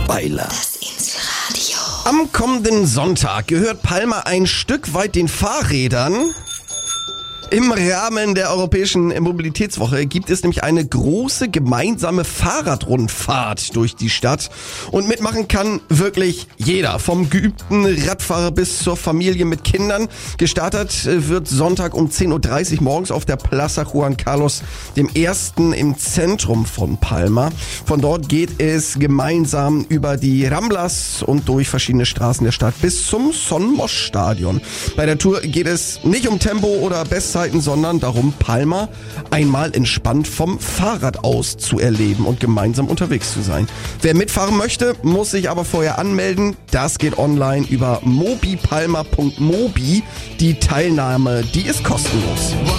Beiler. Das Inselradio. Am kommenden Sonntag gehört Palma ein Stück weit den Fahrrädern. Im Rahmen der Europäischen Mobilitätswoche gibt es nämlich eine große gemeinsame Fahrradrundfahrt durch die Stadt. Und mitmachen kann wirklich jeder, vom geübten Radfahrer bis zur Familie mit Kindern. Gestartet wird Sonntag um 10.30 Uhr morgens auf der Plaza Juan Carlos, dem ersten im Zentrum von Palma. Von dort geht es gemeinsam über die Ramblas und durch verschiedene Straßen der Stadt bis zum Son Mosch Stadion. Bei der Tour geht es nicht um Tempo oder Bestzeiten, sondern darum, Palma einmal entspannt vom Fahrrad aus zu erleben und gemeinsam unterwegs zu sein. Wer mitfahren möchte, muss sich aber vorher anmelden. Das geht online über mobipalma.mobi. Die Teilnahme, die ist kostenlos.